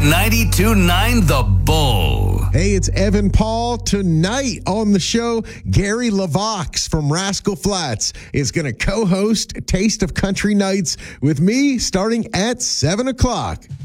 92.9 The Bull. Hey, it's Evan Paul. Tonight on the show, Gary LaVox from Rascal Flatts is going to co-host Taste of Country Nights with me starting at 7 o'clock.